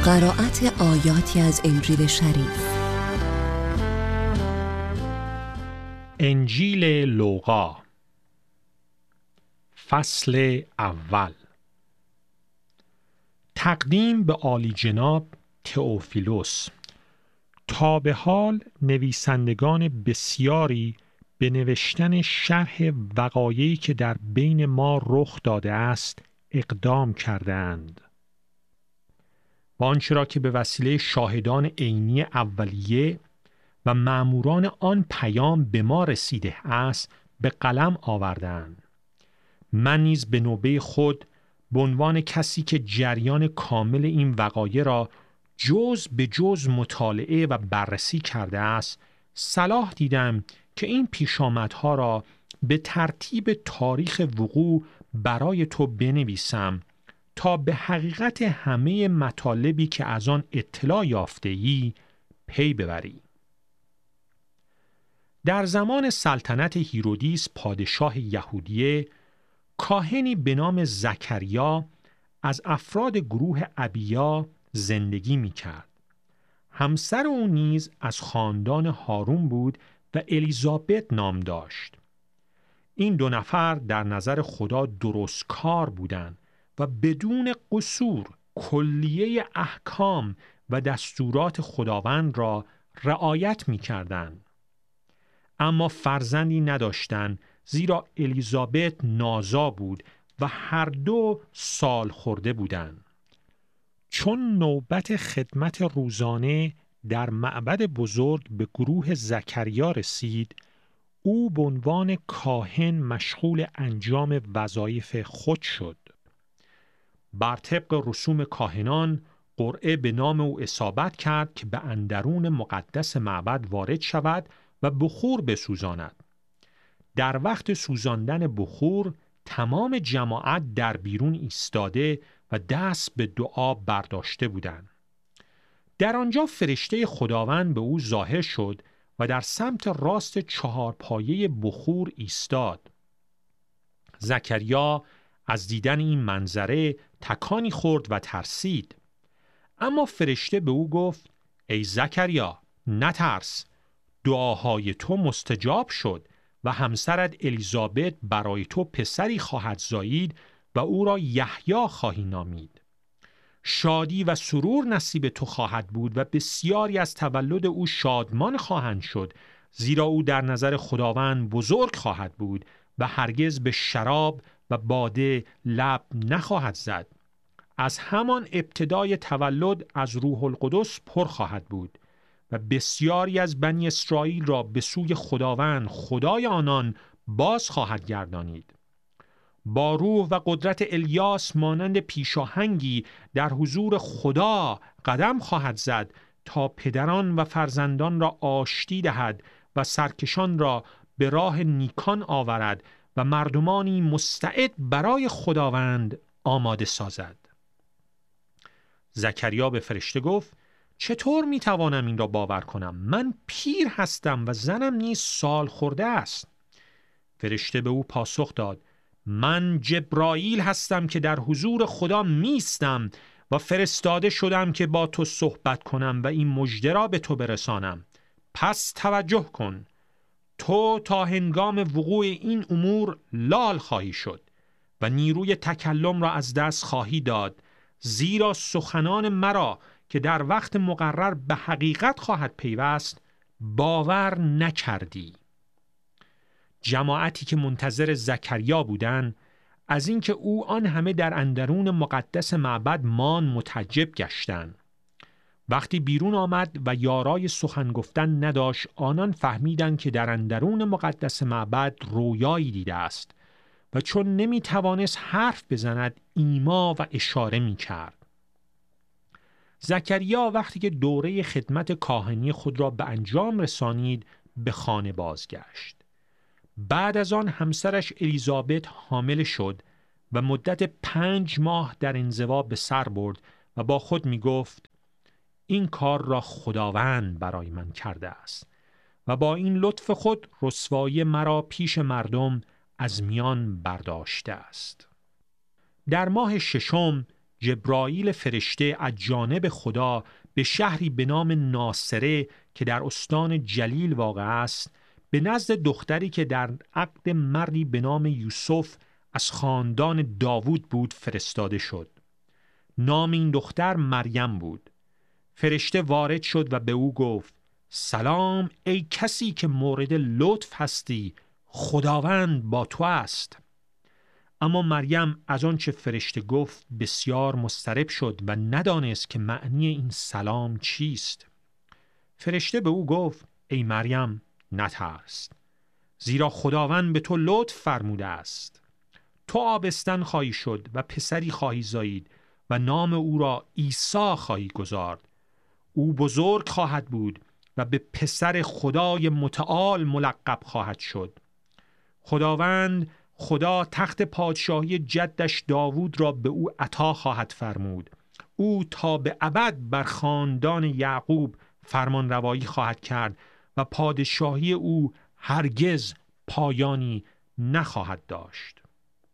قرائت آیاتی از انجیل شریف. انجیل لوقا فصل اول. تقدیم به عالی جناب تئوفیلوس. تا به حال نویسندگان بسیاری به نوشتن شرح وقایعی که در بین ما رخ داده است اقدام کرده‌اند و آنچه را که به وسیله شاهدان عینی اولیه و مأموران آن پیام به ما رسیده است به قلم آوردند. من نیز به نوبه خود به عنوان کسی که جریان کامل این وقایع را جز به جز مطالعه و بررسی کرده است، صلاح دیدم که این پیشامدها را به ترتیب تاریخ وقوع برای تو بنویسم تا به حقیقت همه مطالبی که از آن اطلاع یافته‌ای پی ببری. در زمان سلطنت هیرودیس پادشاه یهودیه، کاهنی به نام زکریا از افراد گروه ابیا زندگی می کرد. همسر او نیز از خاندان هارون بود و الیزابت نام داشت. این دو نفر در نظر خدا درست کار بودند و بدون قصور کلیه احکام و دستورات خداوند را رعایت می کردند. اما فرزندی نداشتند، زیرا الیزابت نازا بود و هر دو سال خورده بودند. چون نوبت خدمت روزانه در معبد بزرگ به گروه زکریا رسید، او به عنوان کاهن مشغول انجام وظایف خود شد. بر طبق رسوم کاهنان قرعه به نام او اصابت کرد که به اندرون مقدس معبد وارد شود و بخور بسوزاند. در وقت سوزاندن بخور تمام جماعت در بیرون ایستاده و دست به دعا برداشته بودند. در آنجا فرشته خداوند به او ظاهر شد و در سمت راست چهارپایه بخور ایستاد. زکریا از دیدن این منظره تکانی خورد و ترسید. اما فرشته به او گفت: ای زکریا، نترس، دعاهای تو مستجاب شد و همسرت الیزابت برای تو پسری خواهد زایید و او را یحیی خواهی نامید. شادی و سرور نصیب تو خواهد بود و بسیاری از تولد او شادمان خواهند شد، زیرا او در نظر خداوند بزرگ خواهد بود و هرگز به شراب و باده لب نخواهد زد. از همان ابتدای تولد از روح القدس پر خواهد بود و بسیاری از بنی اسرائیل را به سوی خداوند خدای آنان باز خواهد گردانید. با روح و قدرت الیاس مانند پیشاهنگی در حضور خدا قدم خواهد زد تا پدران و فرزندان را آشتی دهد و سرکشان را به راه نیکان آورد و مردمانی مستعد برای خداوند آماده سازد. زکریا به فرشته گفت: چطور می توانم این را باور کنم؟ من پیر هستم و زنم نیز سال خورده است. فرشته به او پاسخ داد: من جبرائیل هستم که در حضور خدا میستم و فرستاده شدم که با تو صحبت کنم و این مژده را به تو برسانم. پس توجه کن، تو تا هنگام وقوع این امور لال خواهی شد و نیروی تکلم را از دست خواهی داد، زیرا سخنان مرا که در وقت مقرر به حقیقت خواهد پیوست باور نکردی. جماعتی که منتظر زکریا بودند از اینکه او آن همه در اندرون مقدس معبد ماند متعجب گشتند. وقتی بیرون آمد و یارای سخن گفتن نداشت، آنان فهمیدند که در اندرون مقدس معبد رویایی دیده است و چون نمی توانست حرف بزند ایما و اشاره می کرد. زکریا وقتی که دوره خدمت کاهنی خود را به انجام رسانید به خانه بازگشت. بعد از آن همسرش الیزابت حامل شد و مدت 5 ماه در انزوا به سر برد و با خود می گفت: این کار را خداوند برای من کرده است و با این لطف خود رسوایی مرا پیش مردم از میان برداشته است. در ماه 6 جبرائیل فرشته از جانب خدا به شهری به نام ناصره که در استان جلیل واقع است به نزد دختری که در عقد مردی به نام یوسف از خاندان داوود بود فرستاده شد. نام این دختر مریم بود. فرشته وارد شد و به او گفت: سلام ای کسی که مورد لطف هستی، خداوند با تو است. اما مریم از آنچه فرشته گفت بسیار مضطرب شد و ندانست که معنی این سلام چیست. فرشته به او گفت: ای مریم نترس، زیرا خداوند به تو لطف فرموده است. تو آبستن خواهی شد و پسری خواهی زایید و نام او را عیسی خواهی گذارد. او بزرگ خواهد بود و به پسر خدای متعال ملقب خواهد شد. خداوند خدا تخت پادشاهی جدش داوود را به او عطا خواهد فرمود. او تا به ابد بر خاندان یعقوب فرمان روایی خواهد کرد و پادشاهی او هرگز پایانی نخواهد داشت.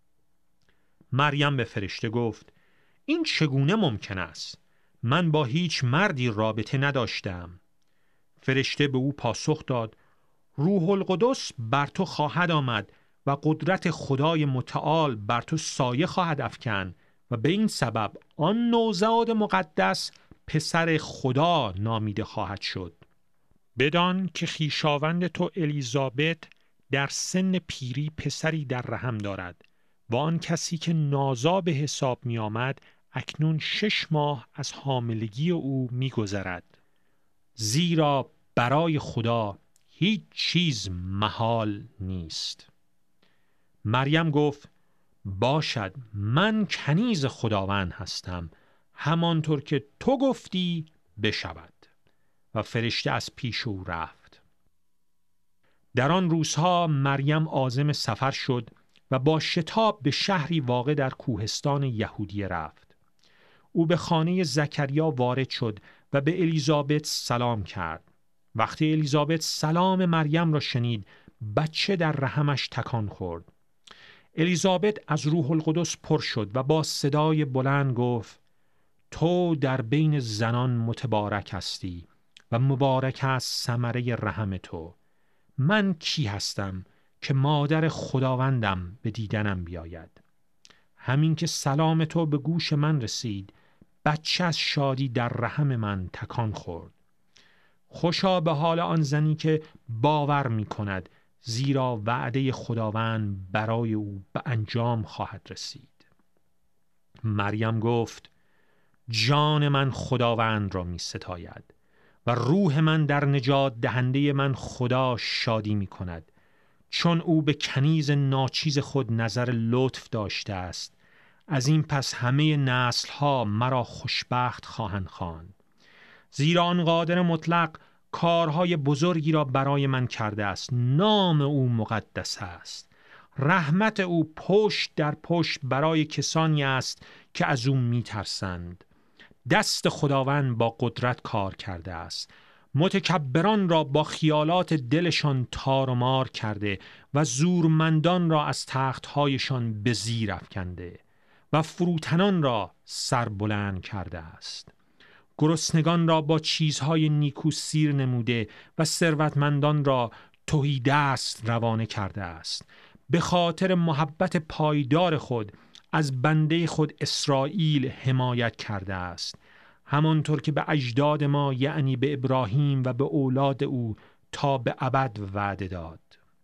مریم به فرشته گفت: این چگونه ممکن است؟ من با هیچ مردی رابطه نداشتم. فرشته به او پاسخ داد: روح القدس بر تو خواهد آمد و قدرت خدای متعال بر تو سایه خواهد افکند و به این سبب آن نوزاد مقدس پسر خدا نامیده خواهد شد. بدان که خویشاوند تو الیزابت در سن پیری پسری در رحم دارد و آن کسی که نازا به حساب می آمد اکنون 6 ماه از حاملگی او می گذرد. زیرا برای خدا هیچ چیز محال نیست. مریم گفت: باشد، من کنیز خداوند هستم، همانطور که تو گفتی بشود. و فرشته از پیش او رفت. در آن روزها مریم عازم سفر شد و با شتاب به شهری واقع در کوهستان یهودیه رفت. او به خانه زکریا وارد شد و به الیزابت سلام کرد. وقتی الیزابت سلام مریم را شنید، بچه در رحمش تکان خورد. الیزابت از روح القدس پر شد و با صدای بلند گفت: تو در بین زنان متبارک هستی و مبارک است ثمره رحم تو. من کی هستم که مادر خداوندم به دیدنم بیاید؟ همین که سلام تو به گوش من رسید، بچه از شادی در رحم من تکان خورد. خوشا به حال آن زنی که باور می کند، زیرا وعده خداوند برای او به انجام خواهد رسید. مریم گفت: جان من خداوند را می ستاید و روح من در نجات دهنده من خدا شادی می کند، چون او به کنیز ناچیز خود نظر لطف داشته است. از این پس همه نسل‌ها مرا خوشبخت خواهند خواند، زیرا آن قادر مطلق کارهای بزرگی را برای من کرده است. نام او مقدس است. رحمت او پشت در پشت برای کسانی است که از او می‌ترسند. دست خداوند با قدرت کار کرده است. متکبران را با خیالات دلشان تار و مار کرده و زورمندان را از تخت‌هایشان به زیر افکنده و فروتنان را سربلند کرده است. گرسنگان را با چیزهای نیکو سیر نموده و ثروتمندان را تهیدست روانه کرده است. به خاطر محبت پایدار خود از بنده خود اسرائیل حمایت کرده است، همانطور که به اجداد ما یعنی به ابراهیم و به اولاد او تا به ابد وعده داد.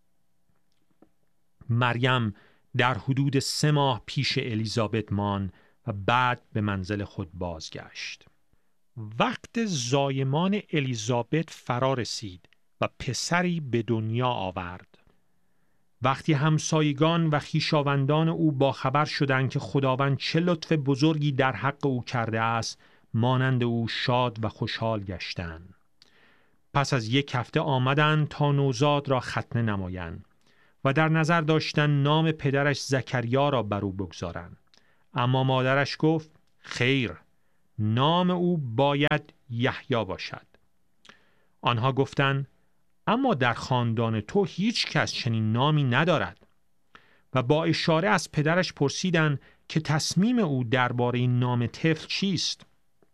مریم در حدود 3 ماه پیش الیزابت ماند و بعد به منزل خود بازگشت. وقت زایمان الیزابت فرا رسید و پسری به دنیا آورد. وقتی همسایگان و خویشاوندان او با خبر شدند که خداوند چه لطف بزرگی در حق او کرده است، مانند او شاد و خوشحال گشتند. پس از 1 هفته آمدند تا نوزاد را ختنه نمایند و در نظر داشتن نام پدرش زکریا را بر او بگذارند. اما مادرش گفت: خیر، نام او باید یحیی باشد. آنها گفتند: اما در خاندان تو هیچ کس چنین نامی ندارد. و با اشاره از پدرش پرسیدند که تصمیم او درباره نام طفل چیست.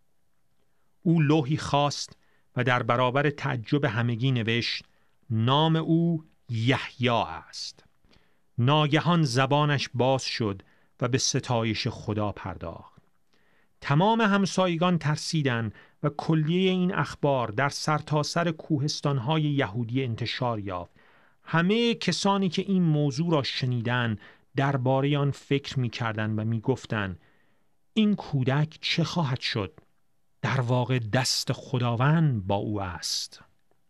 او لوحی خواست و در برابر تعجب همگی نوشت: نام او یحیی است. ناگهان زبانش باز شد و به ستایش خدا پرداخت. تمام همسایگان ترسیدند و کلیه این اخبار در سرتاسر کوهستان‌های یهودی انتشار یافت. همه کسانی که این موضوع را شنیدند درباره آن فکر می‌کردند و می‌گفتند این کودک چه خواهد شد؟ در واقع دست خداوند با او است.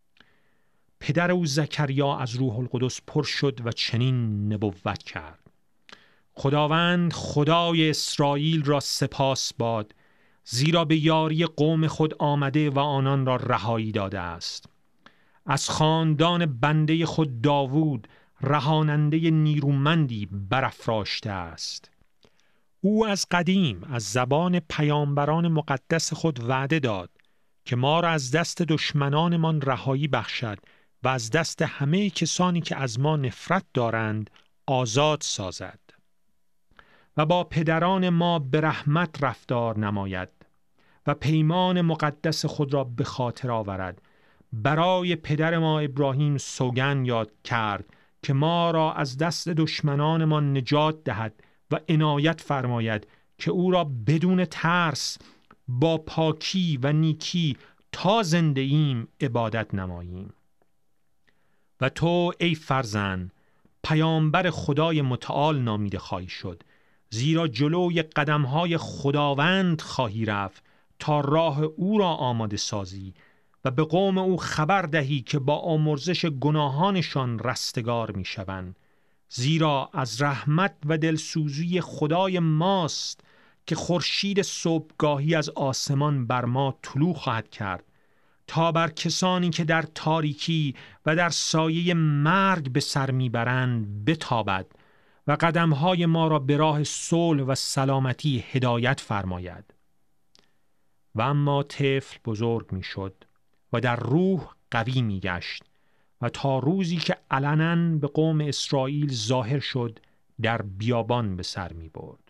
پدر او زکریا از روح القدس پر شد و چنین نبوت کرد: خداوند خدای اسرائیل را سپاس باد، زیرا به یاری قوم خود آمده و آنان را رهایی داده است. از خاندان بنده خود داوود رهاننده نیرومندی برافراشته است. او از قدیم از زبان پیامبران مقدس خود وعده داد که ما را از دست دشمنانمان رهایی بخشد و از دست همه کسانی که از ما نفرت دارند آزاد سازد و با پدران ما به رحمت رفتار نماید و پیمان مقدس خود را به خاطر آورد. برای پدر ما ابراهیم سوگند یاد کرد که ما را از دست دشمنانمان نجات دهد و عنایت فرماید که او را بدون ترس با پاکی و نیکی تا زنده ایم عبادت نماییم. و تو ای فرزند پیامبر خدای متعال نامیده خواهی شد، زیرا جلوی قدمهای خداوند خواهی رفت تا راه او را آماده سازی و به قوم او خبر دهی که با آمرزش گناهانشان رستگار می شوند. زیرا از رحمت و دلسوزی خدای ماست که خورشید صبحگاهی از آسمان بر ما طلوع خواهد کرد تا بر کسانی که در تاریکی و در سایه مرگ به سر میبرند بتابد و قدمهای ما را به راه صلح و سلامتی هدایت فرماید. و اما طفل بزرگ میشد و در روح قوی میگشت و تا روزی که علناً به قوم اسرائیل ظاهر شد در بیابان به سر می برد.